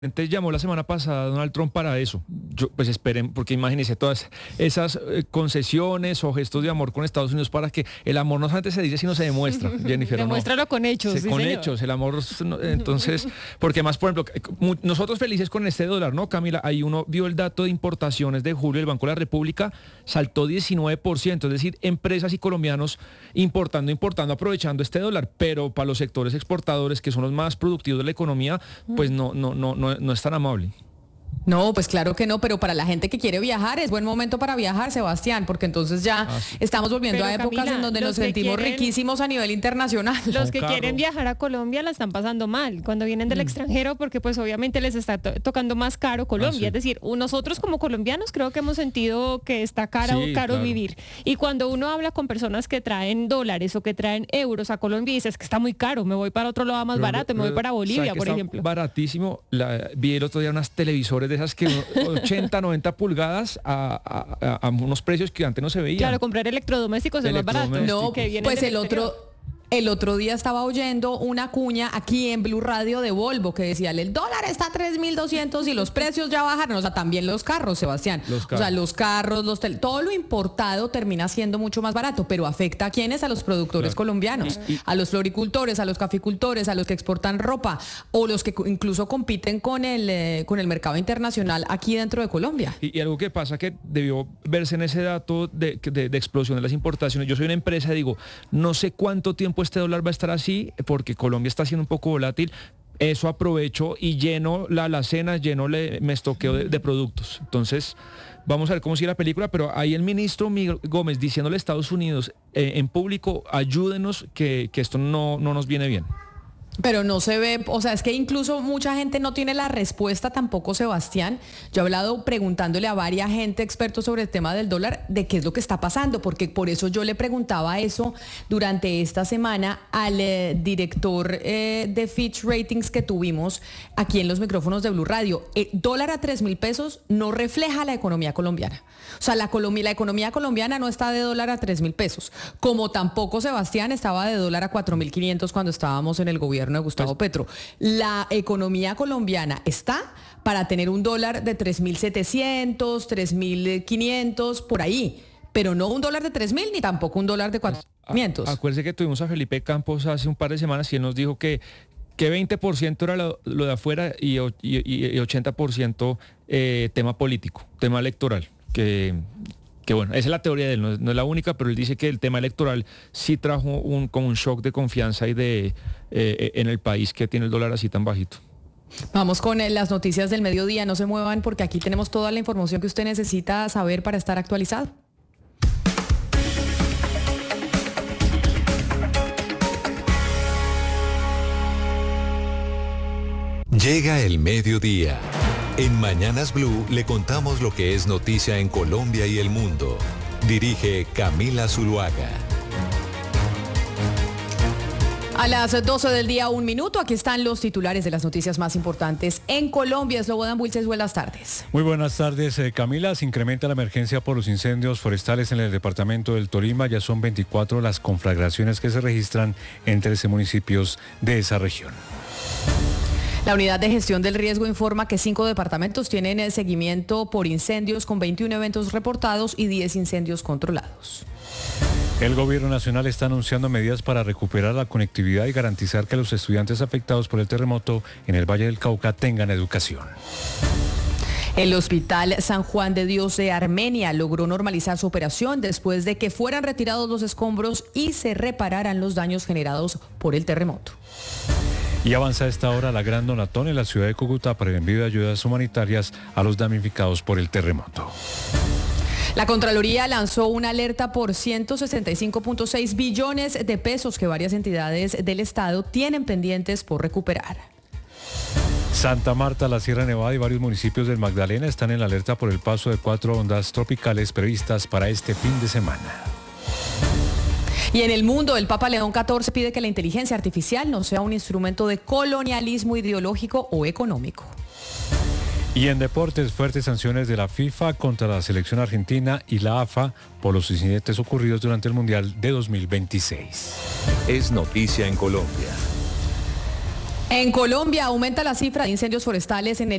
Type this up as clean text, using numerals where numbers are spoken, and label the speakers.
Speaker 1: Entonces llamó la semana pasada a Donald Trump para eso. Pues esperen, porque imagínense todas esas concesiones o gestos de amor con Estados Unidos para que el amor no solamente se dice, sino se demuestra, Jennifer.
Speaker 2: Demuéstralo con hechos. Sí,
Speaker 1: con
Speaker 2: señor.
Speaker 1: hechos, el amor. Entonces, porque más, por ejemplo, nosotros felices con este dólar, ¿no, Camila? Ahí uno vio el dato de importaciones de julio del Banco de la República, saltó 19%, es decir, empresas y colombianos importando, aprovechando este dólar, pero para los sectores exportadores, que son los más productivos de la economía, pues no es tan amable.
Speaker 3: No, pues claro que no, pero para la gente que quiere viajar es buen momento para viajar, Sebastián, porque entonces ya estamos volviendo a épocas en donde nos sentimos riquísimos a nivel internacional.
Speaker 2: Los que quieren viajar a Colombia la están pasando mal cuando vienen del extranjero, porque pues obviamente les está tocando más caro Colombia. Es decir, nosotros como colombianos creo que hemos sentido que está caro vivir. Y cuando uno habla con personas que traen dólares o que traen euros a Colombia y dices que está muy caro, me voy para otro lado más barato, me voy para Bolivia, por ejemplo.
Speaker 1: Baratísimo. Vi el otro día unas televisores de esas que 80, 90 pulgadas a unos precios que antes no se veían.
Speaker 2: Claro, comprar electrodomésticos es más barato.
Speaker 3: No, pues el otro día estaba oyendo una cuña aquí en Blue Radio de Volvo que decía, el dólar está a 3.200 y los precios ya bajaron. O sea, también los carros, Sebastián. O sea, los carros, todo lo importado termina siendo mucho más barato, pero afecta a quiénes, a los productores colombianos, a los floricultores, a los caficultores, a los que exportan ropa o los que incluso compiten con el mercado internacional aquí dentro de Colombia.
Speaker 1: Y algo que pasa que debió verse en ese dato de explosión de las importaciones. Yo soy una empresa, digo, no sé cuánto tiempo este dólar va a estar así, porque Colombia está siendo un poco volátil. Eso aprovecho y lleno la alacena, me estoqueo de productos. Entonces, vamos a ver cómo sigue la película, pero ahí el ministro Miguel Gómez diciéndole a Estados Unidos en público, ayúdenos que esto no nos viene bien.
Speaker 3: Pero no se ve, o sea, es que incluso mucha gente no tiene la respuesta tampoco, Sebastián. Yo he hablado preguntándole a varias gente expertos sobre el tema del dólar, de qué es lo que está pasando, porque por eso yo le preguntaba eso durante esta semana al director de Fitch Ratings que tuvimos aquí en los micrófonos de Blue Radio. Dólar a 3.000 pesos no refleja la economía colombiana. O sea, la economía colombiana no está de dólar a 3.000 pesos, como tampoco, Sebastián, estaba de dólar a 4.500 cuando estábamos en el gobierno de Gustavo Petro. La economía colombiana está para tener un dólar de 3.700, 3.500, por ahí, pero no un dólar de 3.000 ni tampoco un dólar de 4.500.
Speaker 1: Acuérdense que tuvimos a Felipe Campos hace un par de semanas y él nos dijo que 20% era lo de afuera y 80% tema político, tema electoral, que bueno, esa es la teoría de él, no es la única, pero él dice que el tema electoral sí trajo como un shock de confianza y en el país que tiene el dólar así tan bajito.
Speaker 3: Vamos con las noticias del mediodía, no se muevan porque aquí tenemos toda la información que usted necesita saber para estar actualizado.
Speaker 4: Llega el mediodía. En Mañanas Blue le contamos lo que es noticia en Colombia y el mundo. Dirige Camila Zuluaga.
Speaker 3: A las 12 del día, 1 minuto, aquí están los titulares de las noticias más importantes en Colombia. Slobodan Wilches, buenas tardes.
Speaker 5: Muy buenas tardes, Camila. Se incrementa la emergencia por los incendios forestales en el departamento del Tolima. Ya son 24 las conflagraciones que se registran en 13 municipios de esa región.
Speaker 3: La Unidad de Gestión del Riesgo informa que 5 departamentos tienen el seguimiento por incendios con 21 eventos reportados y 10 incendios controlados.
Speaker 5: El gobierno nacional está anunciando medidas para recuperar la conectividad y garantizar que los estudiantes afectados por el terremoto en el Valle del Cauca tengan educación.
Speaker 3: El Hospital San Juan de Dios de Armenia logró normalizar su operación después de que fueran retirados los escombros y se repararan los daños generados por el terremoto.
Speaker 5: Y avanza a esta hora la Gran Donatón en la ciudad de Cúcuta para el envío de ayudas humanitarias a los damnificados por el terremoto.
Speaker 3: La Contraloría lanzó una alerta por 165.6 billones de pesos que varias entidades del Estado tienen pendientes por recuperar.
Speaker 5: Santa Marta, la Sierra Nevada y varios municipios del Magdalena están en la alerta por el paso de 4 ondas tropicales previstas para este fin de semana.
Speaker 3: Y en el mundo, el Papa León XIV pide que la inteligencia artificial no sea un instrumento de colonialismo ideológico o económico.
Speaker 5: Y en deportes, fuertes sanciones de la FIFA contra la selección argentina y la AFA por los incidentes ocurridos durante el Mundial de 2026.
Speaker 4: Es noticia en Colombia.
Speaker 3: En Colombia aumenta la cifra de incendios forestales en el